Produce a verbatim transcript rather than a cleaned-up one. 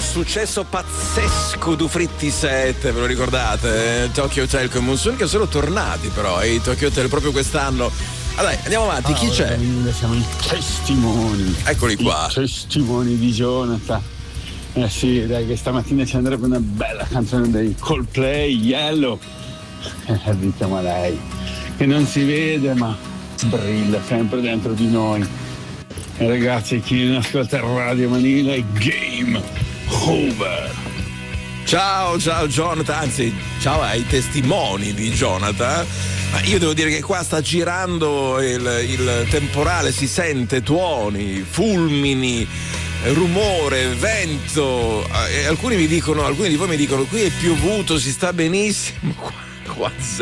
successo pazzesco du Fritti sette, ve lo ricordate? Eh? Tokyo Hotel con Monsoon, che sono tornati però i Tokyo Hotel proprio quest'anno. Allora, andiamo avanti, chi c'è? Siamo i testimoni. Eccoli qua. I testimoni di Jonathan. Eh sì, dai, che stamattina ci andrebbe una bella canzone dei Coldplay, Yellow. Eh, diciamo a lei, che non si vede ma brilla sempre dentro di noi. E ragazzi, chi non ascolta Radio Manila è game over. Ciao, ciao Jonathan, anzi, ciao ai testimoni di Jonathan. Ma io devo dire che qua sta girando il, il temporale, si sente tuoni, fulmini, rumore, vento. E alcuni mi dicono, alcuni di voi mi dicono: qui è piovuto, si sta benissimo. Qua, qua